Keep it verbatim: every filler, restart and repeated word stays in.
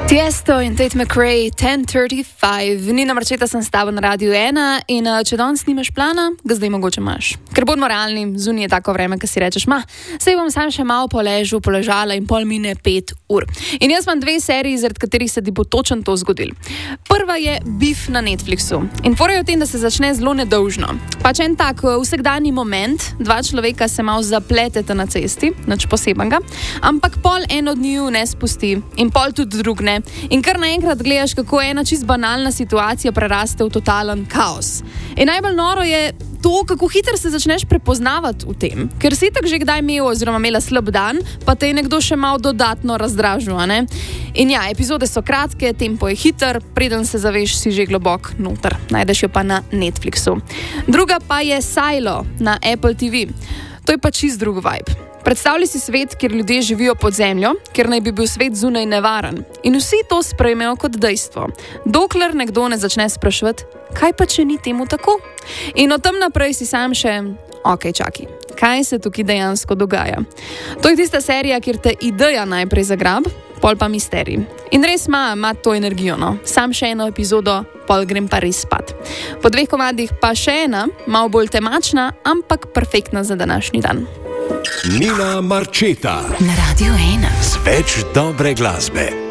Tiesto in Tate McRae, ten thirty-five. Nina Marčeta sem s tabo na Radiu ena in če danes nimaš plana, ga zdaj mogoče imaš. Ker bodimo realni, zunaj je tako vreme, ki si rečeš, ma, sej bom sam še malo poležal, poležala in pol mine pet ur. In jaz imam dve seriji, zaradi katerih se ti bo točno to zgodil. Prva je Beef na Netflixu. In fora je v tem, da se začne zelo nedolžno. Pač en tak vsakdanji moment, dva človeka se malo zapleteta na cesti, nič posebenega, ampak pol en od njiju ne spusti in pol tudi drug ne. In kar naenkrat gledaš, kako ena čist banalna situacija preraste v totalen kaos. In najbolj noro je to, kako hitro se začneš prepoznavati v tem. Ker si tak že kdaj imel oziroma imela slab dan, pa te je nekdo še malo dodatno razdražil, a ne? In ja, epizode so kratke, tempo je hiter, preden se zaveš, si že globok noter. Najdeš jo pa na Netflixu. Druga pa je Silo na Apple T V. To je pa čist drug vibe. Predstavljaj si svet, kjer ljudje živijo pod zemljo, kjer naj bi bil svet zunaj nevaren. In vsi to sprejmejo kot dejstvo. Dokler nekdo ne začne spraševati, kaj pa če ni temu tako? In od tam naprej si sam še, ok, čaki, kaj se tukaj dejansko dogaja? To je tista serija, kjer te ideja najprej zagrab, pol pa misterij. In res ima, ima to energijo, no. Sam še eno epizodo, pol grem pa res spat. Po dveh komadih pa še ena, malo bolj temačna, ampak perfektna za današnji dan. Nina Marčeta na Radiu ena. Z več dobre glasbe.